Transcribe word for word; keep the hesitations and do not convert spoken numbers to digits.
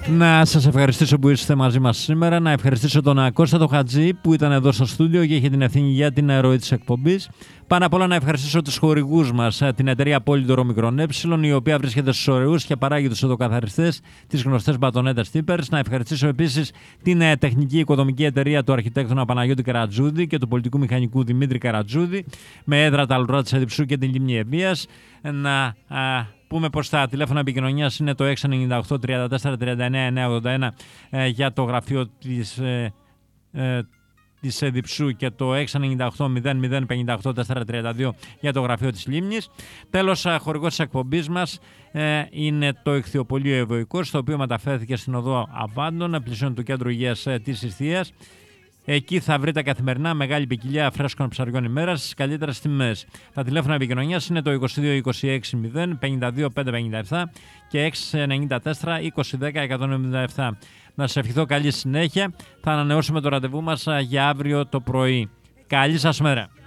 Να σας ευχαριστήσω που είστε μαζί μας σήμερα. Να ευχαριστήσω τον Κώστα τον Χατζή που ήταν εδώ στο στούντιο και είχε την ευθύνη για την ροή της εκπομπής. Πάνω απ' όλα να ευχαριστήσω τους χορηγούς μας, την εταιρεία Polydor Μικρόν Ε, η οποία βρίσκεται στους ορεούς και παράγει τους οδοκαθαριστές, τις γνωστές μπατονέτες Tippers. Να ευχαριστήσω επίσης την τεχνική οικοδομική εταιρεία του αρχιτέκτονα Παναγιώτη Καρατζούδη και του πολιτικού μηχανικού Δημήτρη Καρατζούδη, με έδρα τα Λουρά της Εδιψού και την Λιμνή Ευβοίας. Να α, πούμε πως τα τηλέφωνα επικοινωνίας είναι το έξι εννιά οκτώ τριάντα τέσσερα τριάντα εννέα εννιακόσια ογδόντα ένα ε, για το γραφείο της, ε, ε, της Εδιψού και το έξι εννιά οκτώ μηδέν μηδέν πέντε οκτώ τέσσερα τρία δύο για το γραφείο της Λίμνης. Τέλος, χορηγός της εκπομπής μας ε, είναι το Ιχθυοπωλείο Ευωικός, το οποίο μεταφέρθηκε στην οδό Αβάντων, πλησίον του κέντρου υγείας ε, της Ιστίας. Εκεί θα βρείτε καθημερινά μεγάλη ποικιλία φρέσκων ψαριών ημέρας στις καλύτερες τιμές. Τα τηλέφωνα επικοινωνίας είναι το είκοσι δύο είκοσι έξι μηδέν πενήντα δύο πεντακόσια πενήντα επτά και έξι εννιά τέσσερα είκοσι δέκα εκατόν εβδομήντα επτά. Να σας ευχηθώ καλή συνέχεια. Θα ανανεώσουμε το ραντεβού μας για αύριο το πρωί. Καλή σας μέρα.